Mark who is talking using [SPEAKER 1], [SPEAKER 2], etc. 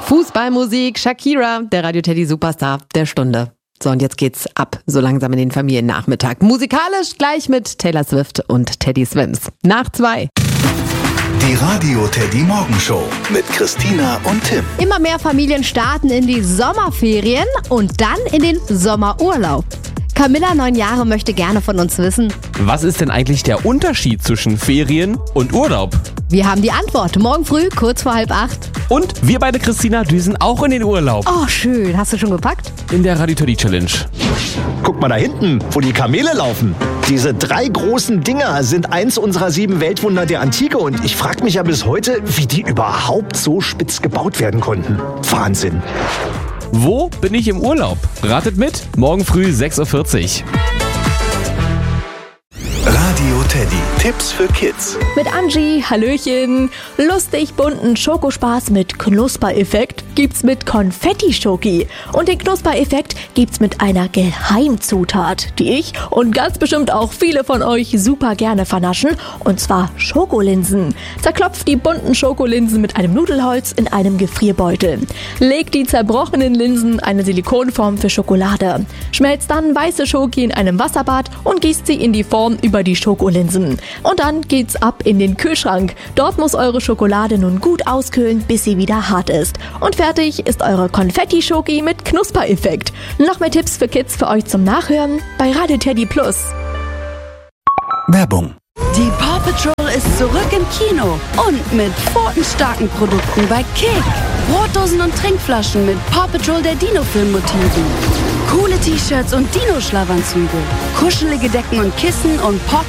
[SPEAKER 1] Fußballmusik, Shakira, der Radio Teddy Superstar der Stunde. So, und jetzt geht's ab, so langsam in den Familiennachmittag. Musikalisch gleich mit Taylor Swift und Teddy Swims. Nach 2.
[SPEAKER 2] Die Radio Teddy Morgenshow mit Christina und Tim.
[SPEAKER 3] Immer mehr Familien starten in die Sommerferien und dann in den Sommerurlaub. Camilla, 9 Jahre, möchte gerne von uns wissen:
[SPEAKER 4] Was ist denn eigentlich der Unterschied zwischen Ferien und Urlaub?
[SPEAKER 3] Wir haben die Antwort morgen früh, kurz vor 7:30.
[SPEAKER 4] Und wir beide, Christina, düsen auch in den Urlaub.
[SPEAKER 3] Oh, schön. Hast du schon gepackt?
[SPEAKER 4] In der Radio Teddy Challenge.
[SPEAKER 5] Guck mal da hinten, wo die Kamele laufen. Diese 3 großen Dinger sind eins unserer 7 Weltwunder der Antike und ich frage mich ja bis heute, wie die überhaupt so spitz gebaut werden konnten. Wahnsinn.
[SPEAKER 4] Wo bin ich im Urlaub? Ratet mit, morgen früh 6:40 Uhr.
[SPEAKER 2] Radio Teddy. Tipps für Kids.
[SPEAKER 6] Mit Angie, Hallöchen. Lustig bunten Schokospaß mit Knuspereffekt gibt's mit Konfetti-Schoki. Und den Knuspereffekt gibt's mit einer Geheimzutat, die ich und ganz bestimmt auch viele von euch super gerne vernaschen, und zwar Schokolinsen. Zerklopft die bunten Schokolinsen mit einem Nudelholz in einem Gefrierbeutel. Legt die zerbrochenen Linsen eine Silikonform für Schokolade. Schmelzt dann weiße Schoki in einem Wasserbad und gießt sie in die Form über die Schokolinsen. Und dann geht's ab in den Kühlschrank. Dort muss eure Schokolade nun gut auskühlen, bis sie wieder hart ist. Und fertig ist eure Konfetti-Schoki mit Knuspereffekt. Noch mehr Tipps für Kids für euch zum Nachhören bei Radio Teddy Plus.
[SPEAKER 2] Werbung.
[SPEAKER 7] Die Paw Patrol ist zurück im Kino und mit pfotenstarken Produkten bei Kick. Brotdosen und Trinkflaschen mit Paw Patrol der Dino-Film-Motiven. Coole T-Shirts und Dino-Schlafanzüge. Kuschelige Decken und Kissen und Paw